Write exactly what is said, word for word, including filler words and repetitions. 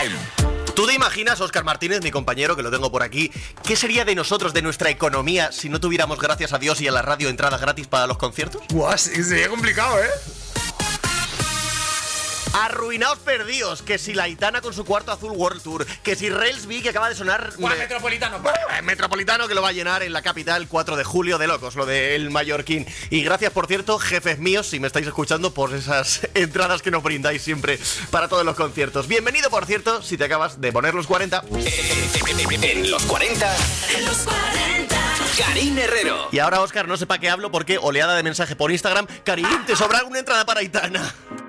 ¿Tú te imaginas, Óscar Martínez, mi compañero, que lo tengo por aquí, qué sería de nosotros, de nuestra economía, si no tuviéramos, gracias a Dios y a la radio, entradas gratis para los conciertos? Guau, sí, sería complicado, ¿eh? Arruinaos perdidos, que si la Aitana con su cuarto azul World Tour, que si Railsby, que acaba de sonar... Guau, eh, Metropolitano. eh, Metropolitano, que lo va a llenar en la capital cuatro de julio, de locos, lo del Mallorquín. Y gracias, por cierto, jefes míos, si me estáis escuchando, por esas entradas que nos brindáis siempre para todos los conciertos. Bienvenido, por cierto, si te acabas de poner los cuarenta. En los cuarenta. En los cuarenta. Karim Herrero. Y ahora, Óscar, no sé para qué hablo porque oleada de mensaje por Instagram. Karim, ¿te sobra alguna entrada para Aitana?